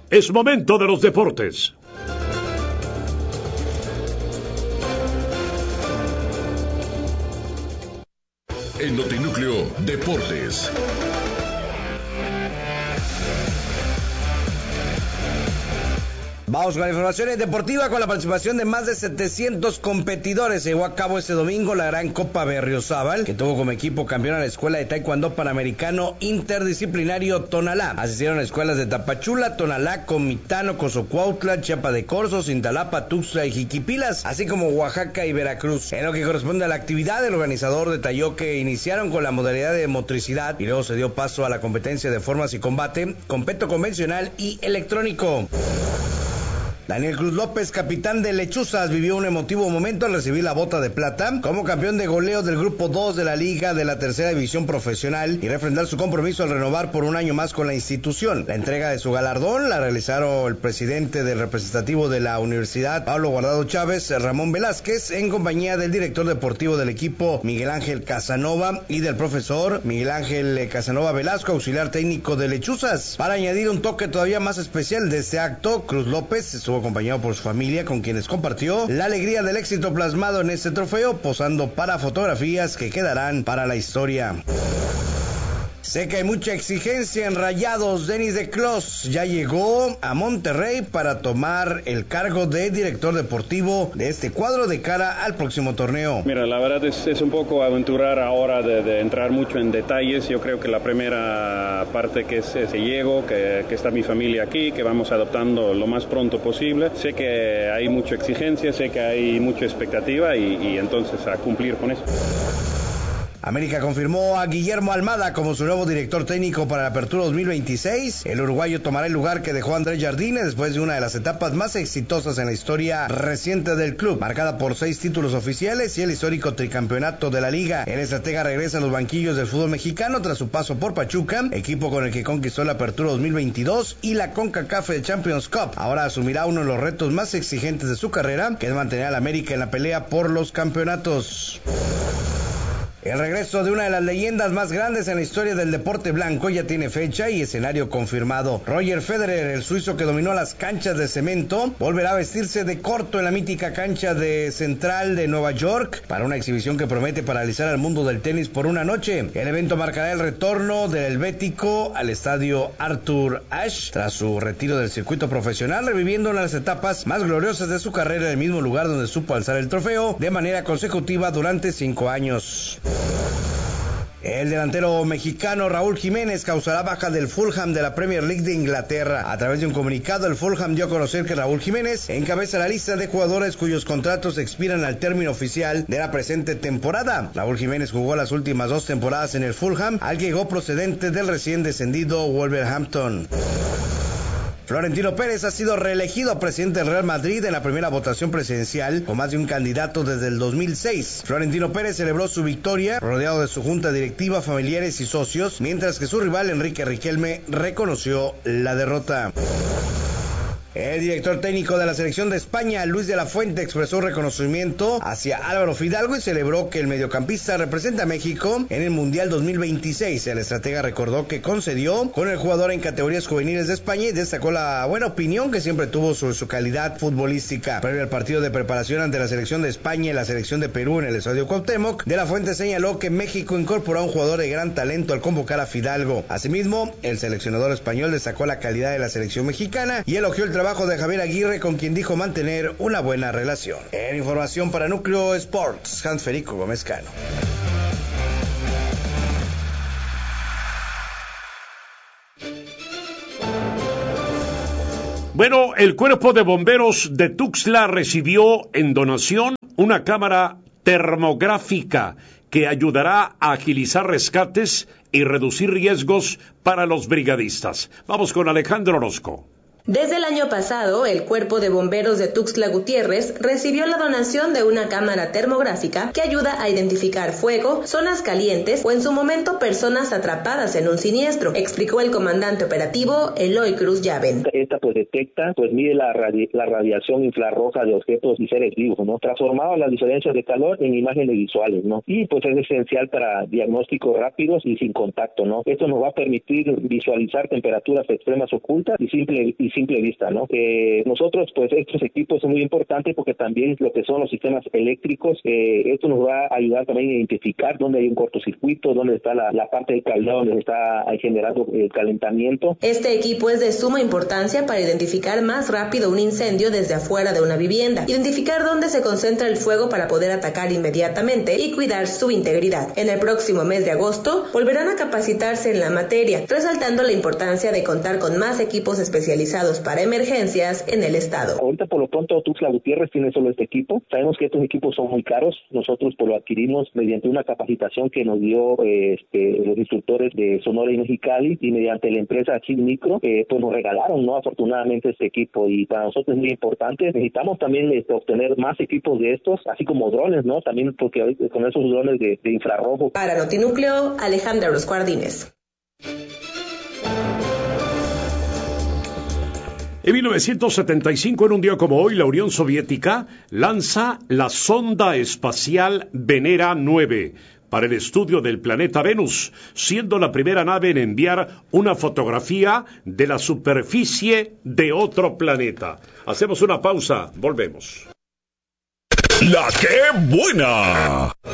Es momento de los deportes. En Notinúcleo Deportes. Vamos con la información deportiva con la participación de más de 700 competidores. Se llevó a cabo este domingo la gran Copa Berriozábal, que tuvo como equipo campeón a la Escuela de Taekwondo Panamericano Interdisciplinario Tonalá. Asistieron a escuelas de Tapachula, Tonalá, Comitano, Cozocuautla, Chiapa de Corzo, Cintalapa, Tuxtla y Jiquipilas, así como Oaxaca y Veracruz. En lo que corresponde a la actividad, el organizador detalló que iniciaron con la modalidad de motricidad y luego se dio paso a la competencia de formas y combate, con peto convencional y electrónico. Daniel Cruz López, capitán de Lechuzas, vivió un emotivo momento al recibir la bota de plata como campeón de goleo del Grupo 2 de la Liga de la Tercera División Profesional y refrendar su compromiso al renovar por un año más con la institución. La entrega de su galardón la realizaron el presidente del representativo de la Universidad, Pablo Guardado Chávez, Ramón Velázquez, en compañía del director deportivo del equipo, Miguel Ángel Casanova, y del profesor Miguel Ángel Casanova Velasco, auxiliar técnico de Lechuzas. Para añadir un toque todavía más especial de este acto, Cruz López estuvo acompañado por su familia, con quienes compartió la alegría del éxito plasmado en este trofeo, posando para fotografías que quedarán para la historia. Sé que hay mucha exigencia en Rayados. Denis de Clos ya llegó a Monterrey para tomar el cargo de director deportivo de este cuadro de cara al próximo torneo. Mira, la verdad es un poco aventurar ahora de entrar mucho en detalles. Yo creo que la primera parte que es que llego, que está mi familia aquí, que vamos adoptando lo más pronto posible. Sé que hay mucha exigencia, sé que hay mucha expectativa y entonces a cumplir con eso. América confirmó a Guillermo Almada como su nuevo director técnico para la apertura 2026. El uruguayo tomará el lugar que dejó Andrés Jardine después de una de las etapas más exitosas en la historia reciente del club, marcada por 6 títulos oficiales y el histórico tricampeonato de la liga. El estratega regresa a los banquillos del fútbol mexicano tras su paso por Pachuca, equipo con el que conquistó la apertura 2022 y la CONCACAF Champions Cup. Ahora asumirá uno de los retos más exigentes de su carrera, que es mantener al América en la pelea por los campeonatos. El regreso de una de las leyendas más grandes en la historia del deporte blanco ya tiene fecha y escenario confirmado. Roger Federer, el suizo que dominó las canchas de cemento, volverá a vestirse de corto en la mítica cancha de Central de Nueva York para una exhibición que promete paralizar al mundo del tenis por una noche. El evento marcará el retorno del helvético al estadio Arthur Ashe tras su retiro del circuito profesional, reviviendo una de las etapas más gloriosas de su carrera en el mismo lugar donde supo alzar el trofeo de manera consecutiva durante 5 años. El delantero mexicano Raúl Jiménez causará baja del Fulham de la Premier League de Inglaterra. A través de un comunicado, el Fulham dio a conocer que Raúl Jiménez encabeza la lista de jugadores cuyos contratos expiran al término oficial de la presente temporada. Raúl Jiménez jugó las últimas 2 temporadas en el Fulham, al que llegó procedente del recién descendido Wolverhampton. Florentino Pérez ha sido reelegido presidente del Real Madrid en la primera votación presidencial con más de un candidato desde el 2006. Florentino Pérez celebró su victoria rodeado de su junta directiva, familiares y socios, mientras que su rival Enrique Riquelme reconoció la derrota. El director técnico de la selección de España, Luis de la Fuente, expresó reconocimiento hacia Álvaro Fidalgo y celebró que el mediocampista represente a México en el Mundial 2026. El estratega recordó que concedió con el jugador en categorías juveniles de España y destacó la buena opinión que siempre tuvo sobre su calidad futbolística. Previo al partido de preparación ante la selección de España y la selección de Perú en el Estadio Cuauhtémoc, de la Fuente señaló que México incorporó a un jugador de gran talento al convocar a Fidalgo. Asimismo, el seleccionador español destacó la calidad de la selección mexicana y elogió el trabajo de Javier Aguirre, con quien dijo mantener una buena relación. En información para Núcleo Sports, Hans Federico Gómez Cano. Bueno, el Cuerpo de Bomberos de Tuxtla recibió en donación una cámara termográfica que ayudará a agilizar rescates y reducir riesgos para los brigadistas. Vamos con Alejandro Orozco. Desde el año pasado, el Cuerpo de Bomberos de Tuxtla Gutiérrez recibió la donación de una cámara termográfica que ayuda a identificar fuego, zonas calientes o en su momento personas atrapadas en un siniestro, explicó el comandante operativo Eloy Cruz Llaven. Esta detecta, mide la radiación infrarroja de objetos y seres vivos, transformaba las diferencias de calor en imágenes visuales, y es esencial para diagnósticos rápidos y sin contacto, Esto nos va a permitir visualizar temperaturas extremas ocultas y simple vista, ¿no? Nosotros, pues, estos equipos son muy importantes porque también lo que son los sistemas eléctricos, esto nos va a ayudar también a identificar dónde hay un cortocircuito, dónde está la parte del cableado, donde está generando el calentamiento. Este equipo es de suma importancia para identificar más rápido un incendio desde afuera de una vivienda, identificar dónde se concentra el fuego para poder atacar inmediatamente y cuidar su integridad. En el próximo mes de agosto volverán a capacitarse en la materia, resaltando la importancia de contar con más equipos especializados para emergencias en el estado. Ahorita por lo pronto Tuxtla Gutiérrez tiene solo este equipo. Sabemos que estos equipos son muy caros. Nosotros pues lo adquirimos mediante una capacitación que nos dio los instructores de Sonora y Mexicali, y mediante la empresa Chip Micro, pues nos regalaron, ¿no? Afortunadamente este equipo, y para nosotros es muy importante. Necesitamos también obtener más equipos de estos, así como drones, ¿no? También porque con esos drones de infrarrojo. Para Notinúcleo, Alejandra Orozco Ardínez. En 1975, en un día como hoy, la Unión Soviética lanza la sonda espacial Venera 9 para el estudio del planeta Venus, siendo la primera nave en enviar una fotografía de la superficie de otro planeta. Hacemos una pausa, volvemos. ¡La que buena!